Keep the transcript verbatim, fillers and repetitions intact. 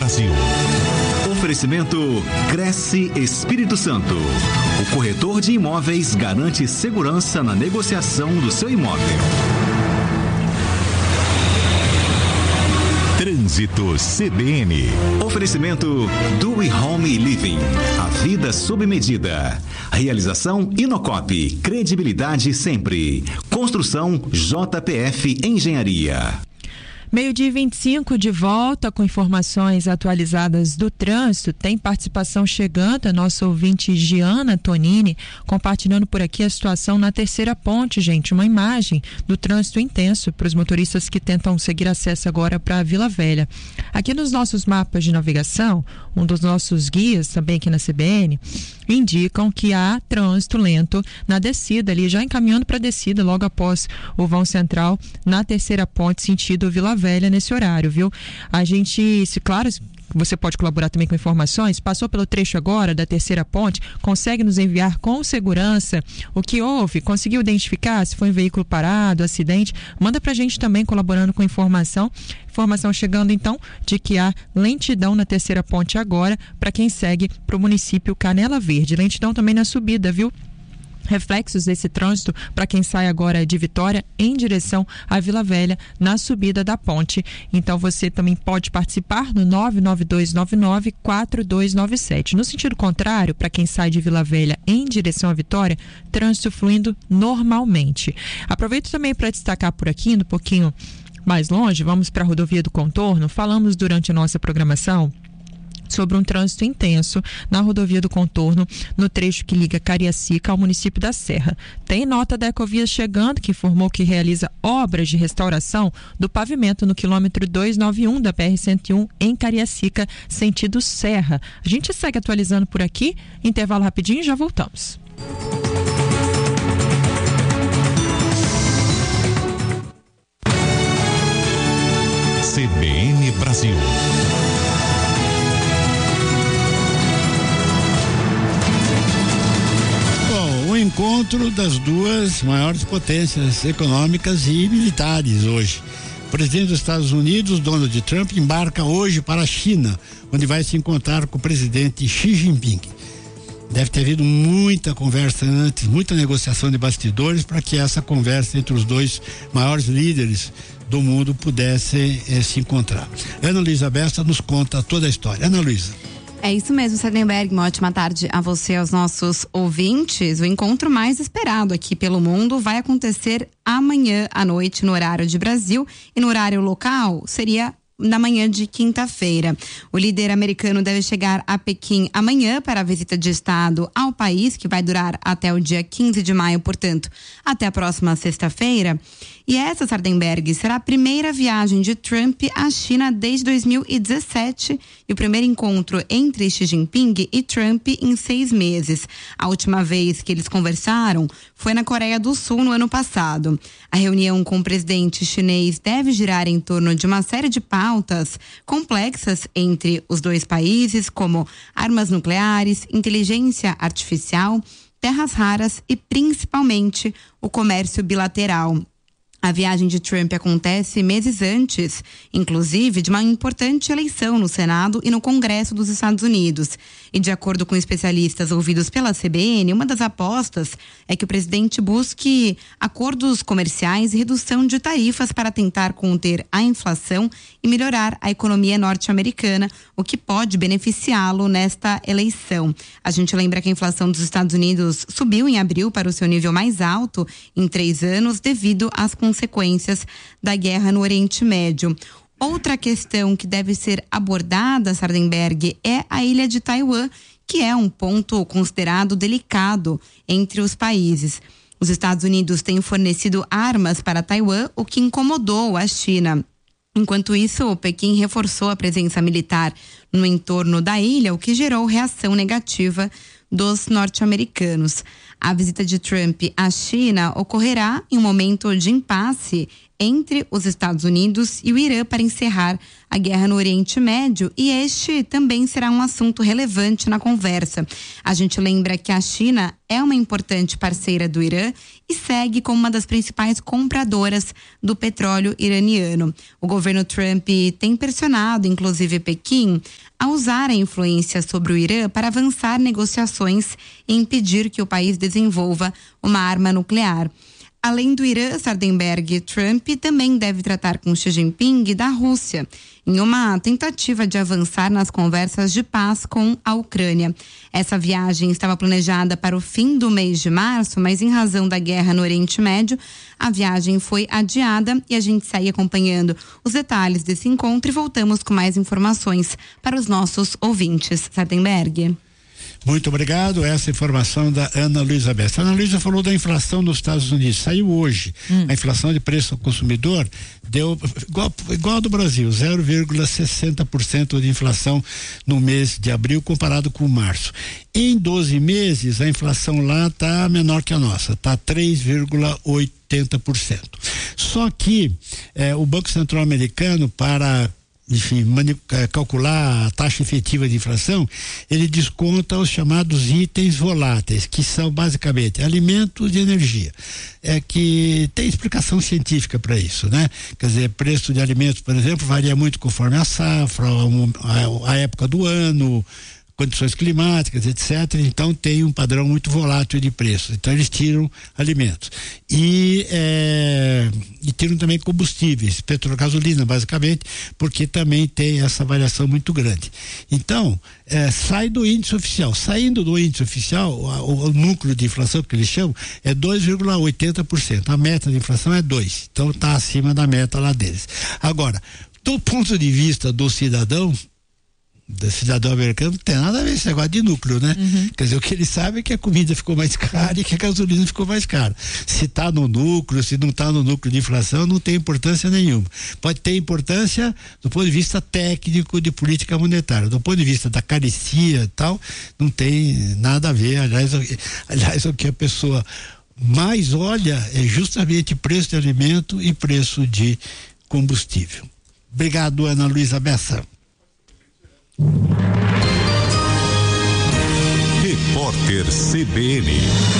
Brasil. Oferecimento Cresce Espírito Santo. O corretor de imóveis garante segurança na negociação do seu imóvel. Trânsito C B N. Oferecimento Do Home Living. A vida sob medida. Realização Inocop. Credibilidade sempre. Construção J P F Engenharia. Meio-dia e vinte e cinco, de volta com informações atualizadas do trânsito. Tem participação chegando, a nossa ouvinte Giana Tonini, compartilhando por aqui a situação na Terceira Ponte, gente. Uma imagem do trânsito intenso para os motoristas que tentam seguir acesso agora para a Vila Velha. Aqui nos nossos mapas de navegação, um dos nossos guias, também aqui na C B N, indicam que há trânsito lento na descida ali, já encaminhando para a descida logo após o vão central na Terceira Ponte, sentido Vila Velha, nesse horário, viu? A gente, se claro, você pode colaborar também com informações, passou pelo trecho agora da Terceira Ponte, consegue nos enviar com segurança o que houve, conseguiu identificar se foi um veículo parado, acidente, manda pra gente também colaborando com informação. Informação chegando então de que há lentidão na Terceira Ponte agora para quem segue para o município Canela Verde. Lentidão também na subida, viu? Reflexos desse trânsito para quem sai agora de Vitória em direção à Vila Velha na subida da ponte. Então você também pode participar no nove nove dois nove nove quatro dois nove sete. No sentido contrário, para quem sai de Vila Velha em direção à Vitória, trânsito fluindo normalmente. Aproveito também para destacar por aqui, um pouquinho mais longe, vamos para a rodovia do Contorno. Falamos durante a nossa programação sobre um trânsito intenso na rodovia do Contorno, no trecho que liga Cariacica ao município da Serra. Tem nota da Ecovia chegando, que informou que realiza obras de restauração do pavimento no quilômetro duzentos e noventa e um da B R cento e um em Cariacica, sentido Serra. A gente segue atualizando por aqui, intervalo rapidinho e já voltamos. C B N Brasil. O encontro das duas maiores potências econômicas e militares hoje. O presidente dos Estados Unidos, Donald Trump, embarca hoje para a China, onde vai se encontrar com o presidente Xi Jinping. Deve ter havido muita conversa antes, muita negociação de bastidores para que essa conversa entre os dois maiores líderes do mundo pudesse eh, se encontrar. Ana Luísa Bessa nos conta toda a história. Ana Luísa. É isso mesmo, Sardenberg. Uma ótima tarde a você e aos nossos ouvintes. O encontro mais esperado aqui pelo mundo vai acontecer amanhã à noite no horário de Brasil, e no horário local seria na manhã de quinta-feira. O líder americano deve chegar a Pequim amanhã para a visita de estado ao país, que vai durar até o dia quinze de maio, portanto, até a próxima sexta-feira. E essa, Sardenberg, será a primeira viagem de Trump à China desde dois mil e dezessete e o primeiro encontro entre Xi Jinping e Trump em seis meses. A última vez que eles conversaram foi na Coreia do Sul no ano passado. A reunião com o presidente chinês deve girar em torno de uma série de pautas complexas entre os dois países, como armas nucleares, inteligência artificial, terras raras e principalmente o comércio bilateral. A viagem de Trump acontece meses antes, inclusive, de uma importante eleição no Senado e no Congresso dos Estados Unidos. E de acordo com especialistas ouvidos pela C B N, uma das apostas é que o presidente busque acordos comerciais e redução de tarifas para tentar conter a inflação e melhorar a economia norte-americana, o que pode beneficiá-lo nesta eleição. A gente lembra que a inflação dos Estados Unidos subiu em abril para o seu nível mais alto em três anos devido às consequências da guerra no Oriente Médio. Outra questão que deve ser abordada, Sardenberg, é a ilha de Taiwan, que é um ponto considerado delicado entre os países. Os Estados Unidos têm fornecido armas para Taiwan, o que incomodou a China. Enquanto isso, Pequim reforçou a presença militar no entorno da ilha, o que gerou reação negativa dos norte-americanos. A visita de Trump à China ocorrerá em um momento de impasse entre os Estados Unidos e o Irã para encerrar a guerra no Oriente Médio, e este também será um assunto relevante na conversa. A gente lembra que a China é uma importante parceira do Irã e segue como uma das principais compradoras do petróleo iraniano. O governo Trump tem pressionado, inclusive Pequim, a usar a influência sobre o Irã para avançar negociações e impedir que o país desenvolva uma arma nuclear. Além do Irã, Sardenberg, Trump também deve tratar com Xi Jinping da Rússia, em uma tentativa de avançar nas conversas de paz com a Ucrânia. Essa viagem estava planejada para o fim do mês de março, mas em razão da guerra no Oriente Médio, a viagem foi adiada e a gente segue acompanhando os detalhes desse encontro e voltamos com mais informações para os nossos ouvintes. Sardenberg. Muito obrigado. Essa informação da Ana Luísa Bessa. A Ana Luísa falou da inflação nos Estados Unidos. Saiu hoje. Hum. A inflação de preço ao consumidor deu igual, igual a do Brasil, zero vírgula sessenta por cento de inflação no mês de abril comparado com março. Em doze meses, a inflação lá está menor que a nossa, está três vírgula oitenta por cento. Só que eh, o Banco Central Americano, para enfim, calcular a taxa efetiva de inflação, ele desconta os chamados itens voláteis, que são basicamente alimentos e energia. É que tem explicação científica para isso, né? Quer dizer, preço de alimentos, por exemplo, varia muito conforme a safra, a, a época do ano, condições climáticas, etcétera. Então tem um padrão muito volátil de preços. Então eles tiram alimentos. E, é, e tiram também combustíveis, petróleo, gasolina, basicamente, porque também tem essa variação muito grande. Então, é, sai do índice oficial. Saindo do índice oficial, o, o núcleo de inflação, que eles chamam, é dois vírgula oitenta por cento. A meta de inflação é dois por cento. Então está acima da meta lá deles. Agora, do ponto de vista do cidadão, do cidadão americano, não tem nada a ver esse negócio de núcleo, né? Uhum. Quer dizer, o que ele sabe é que a comida ficou mais cara e que a gasolina ficou mais cara. Se está no núcleo, se não está no núcleo de inflação, não tem importância nenhuma. Pode ter importância do ponto de vista técnico de política monetária. Do ponto de vista da carecia e tal, não tem nada a ver. Aliás, aliás, o que a pessoa mais olha é justamente preço de alimento e preço de combustível. Obrigado, Ana Luísa Bessa. Repórter C B N.